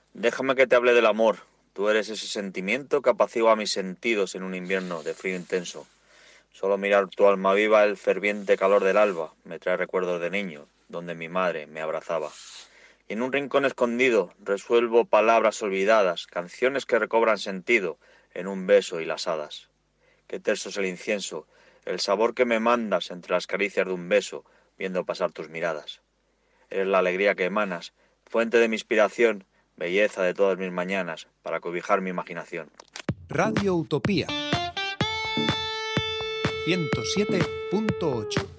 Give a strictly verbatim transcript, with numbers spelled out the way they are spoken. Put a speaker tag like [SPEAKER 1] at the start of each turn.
[SPEAKER 1] Déjame que te hable del amor. Tú eres ese sentimiento que apacigua mis sentidos en un invierno de frío intenso. Solo mirar tu alma viva, el ferviente calor del alba, me trae recuerdos de niño, donde mi madre me abrazaba. Y en un rincón escondido resuelvo palabras olvidadas, canciones que recobran sentido en un beso y las hadas. Qué terso es el incienso, el sabor que me mandas entre las caricias de un beso, viendo pasar tus miradas. Eres la alegría que emanas, fuente de mi inspiración, belleza de todas mis mañanas, para cobijar mi imaginación.
[SPEAKER 2] Radio Utopía ciento siete punto ocho